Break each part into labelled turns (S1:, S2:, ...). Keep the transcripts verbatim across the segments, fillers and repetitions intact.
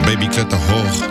S1: Baby, kletter hoch.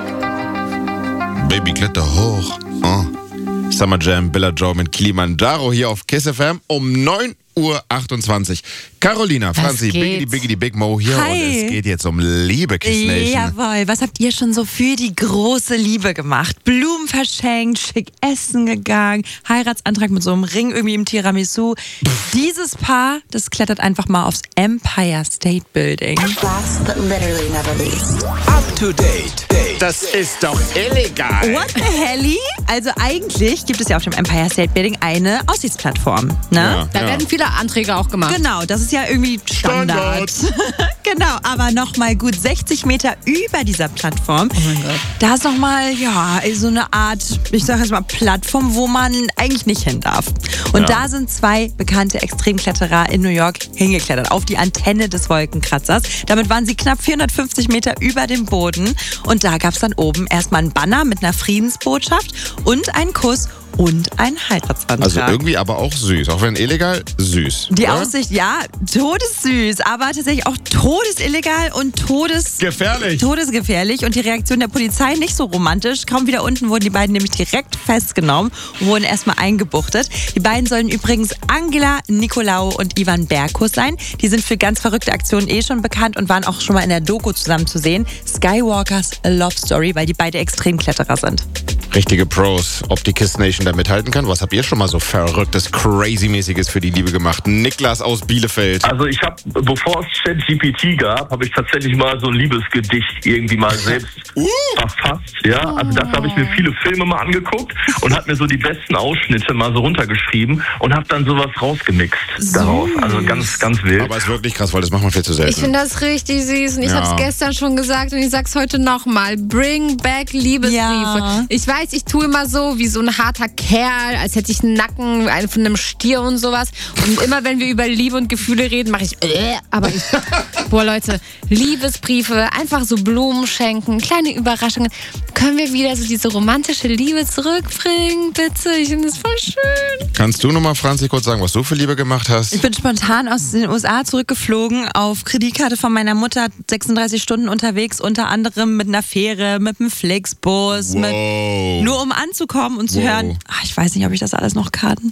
S1: Baby, kletter hoch. Oh. Summer Jam, Billa Joe mit Kilimanjaro hier auf KISS F M um neun Uhr achtundzwanzig. Carolina, Franzi, Biggity Biggity Big Mo hier.
S2: Hi.
S1: Und es geht jetzt um Liebe, KISS Nation.
S2: Jawohl, was habt ihr schon so für die große Liebe gemacht? Blumen verschenkt, schick essen gegangen, Heiratsantrag mit so einem Ring irgendwie im Tiramisu. Pff. Dieses Paar, das klettert einfach mal aufs Empire State Building.
S3: Last but literally never least.
S4: Up to date.
S1: Das ist doch illegal.
S2: What the helly? Also eigentlich gibt es ja auf dem Empire State Building eine Aussichtsplattform. Ne?
S1: Ja,
S5: Da
S1: ja.
S5: werden viele Anträge auch gemacht.
S2: Genau, das ist ja irgendwie Standard. Genau, aber nochmal gut sechzig Meter über dieser Plattform.
S5: Oh mein Gott.
S2: Da ist nochmal, ja, so eine Art, ich sag jetzt mal, Plattform, wo man eigentlich nicht hin darf. Und
S1: Ja.
S2: da sind zwei bekannte Extremkletterer in New York hingeklettert, auf die Antenne des Wolkenkratzers. Damit waren sie knapp vierhundertfünfzig Meter über dem Boden. Und da gab es dann oben erstmal einen Banner mit einer Friedensbotschaft und einen Kuss und einen Heiratsantrag.
S1: Also irgendwie aber auch süß. Auch wenn illegal, süß.
S2: Die
S1: oder?
S2: Aussicht, ja, todessüß, aber tatsächlich auch todesillegal und todes
S1: Gefährlich.
S2: todesgefährlich. Und die Reaktion der Polizei nicht so romantisch. Kaum wieder unten wurden die beiden nämlich direkt festgenommen und wurden erstmal eingebuchtet. Die beiden sollen übrigens Angela Nicolaou und Ivan Berkus sein. Die sind für ganz verrückte Aktionen eh schon bekannt und waren auch schon mal in der Doku zusammen zu sehen. Skywalkers A Love Story, weil die beide Extremkletterer sind.
S1: Richtige Pros. Ob die KISS Nation da mithalten kann? Was habt ihr schon mal so verrücktes, crazy-mäßiges für die Liebe gemacht? Niklas aus Bielefeld.
S6: Also ich habe, bevor es ChatGPT gab, habe ich tatsächlich mal so ein Liebesgedicht irgendwie mal selbst
S1: Uh.
S6: verfasst. Ja, also das habe ich mir viele Filme mal angeguckt und habe mir so die besten Ausschnitte mal so runtergeschrieben und habe dann sowas rausgemixt daraus. Also ganz, ganz wild.
S1: Aber es ist wirklich krass, weil das macht man viel zu selten.
S5: Ich finde das richtig süß und ich
S1: Ja.
S5: habe es gestern schon gesagt und ich sag's heute nochmal. Bring back Liebesbriefe.
S2: Ja.
S5: Ich weiß, ich tue immer so wie so ein harter Kerl, als hätte ich einen Nacken einen von einem Stier und sowas. Und immer wenn wir über Liebe und Gefühle reden, mache ich äh, aber ich, boah Leute, Liebesbriefe, einfach so Blumen schenken, kleine Überraschungen. Können wir wieder so diese romantische Liebe zurückbringen, bitte? Ich finde das voll schön.
S1: Kannst du nochmal, Franzi, kurz sagen, was du für Liebe gemacht hast?
S2: Ich bin spontan aus den U S A zurückgeflogen, auf Kreditkarte von meiner Mutter, sechsunddreißig Stunden unterwegs, unter anderem mit einer Fähre, mit einem Flixbus, mit,
S1: Wow.
S2: nur um anzukommen und zu
S1: Wow.
S2: hören, ach, ich weiß nicht, ob ich das alles noch kann.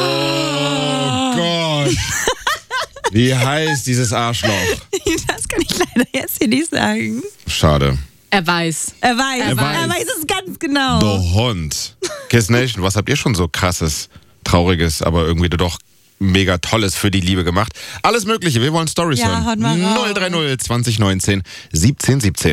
S1: Oh Gott. Wie heißt dieses Arschloch?
S2: Das kann ich leider jetzt hier nicht sagen.
S1: Schade.
S5: Er weiß.
S2: Er weiß,
S5: Er
S2: er
S5: weiß.
S2: weiß, es ganz genau.
S1: Der Hund. KISS Nation, was habt ihr schon so krasses, trauriges, aber irgendwie doch mega tolles für die Liebe gemacht? Alles Mögliche, wir wollen Stories
S2: Ja,
S1: hören.
S2: haut mal raus.
S1: null drei null zwanzig neunzehn siebzehn siebzehn.